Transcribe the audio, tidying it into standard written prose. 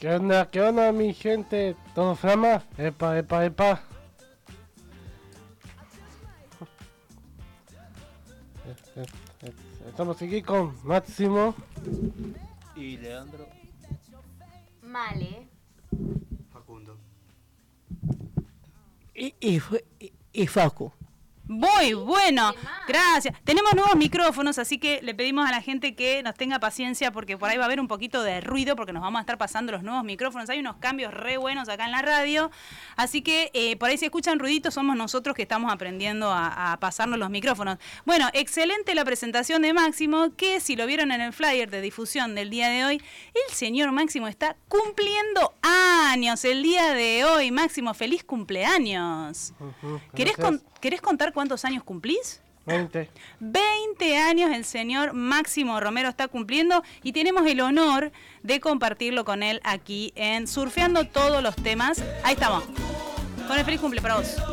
¿Qué onda, mi gente? ¿Todo flama? Epa. Estamos aquí con Máximo y Leandro. Male. Facundo. Y Facu. Muy bueno, gracias. Tenemos nuevos micrófonos, así que le pedimos a la gente que nos tenga paciencia porque por ahí va a haber un poquito de ruido porque nos vamos a estar pasando los nuevos micrófonos. Hay unos cambios re buenos acá en la radio, así que por ahí si escuchan ruiditos somos nosotros que estamos aprendiendo a pasarnos los micrófonos. Bueno, excelente la presentación de Máximo, que si lo vieron en el flyer de difusión del día de hoy, el señor Máximo está cumpliendo años el día de hoy. Máximo, feliz cumpleaños. ¿Querés contar cuántos años cumplís? 20. 20 años el señor Máximo Romero está cumpliendo y tenemos el honor de compartirlo con él aquí en Surfeando Todos los Temas. Ahí estamos. Con el feliz cumple para vos.